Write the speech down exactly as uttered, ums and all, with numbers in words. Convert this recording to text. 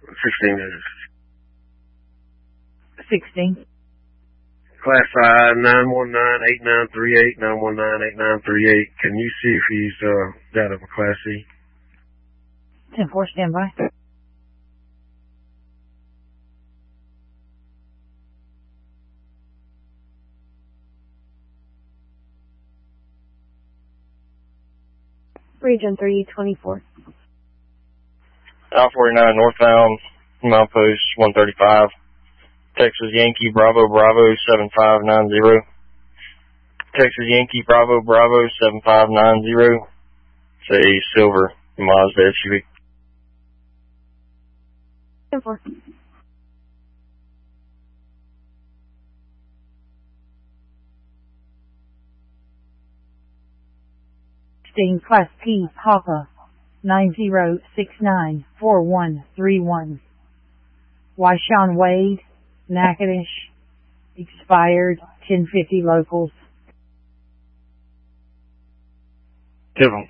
sixteen is. sixteen. Class I, nine one nine eight nine three eight, nine one nine eight nine three eight. Can you see if he's, uh, out of a Class C? ten four, stand by. Region three twenty-four. I forty-nine northbound, milepost one thirty-five. Texas Yankee Bravo Bravo seven five nine zero. Texas Yankee Bravo Bravo seven five nine zero. It's a silver Mazda S U V. ten four. sixteen, Class P, Papa, nine zero six nine four one three one. Wyshawn Wade, Natchitoches, expired ten fifty locals. Give him.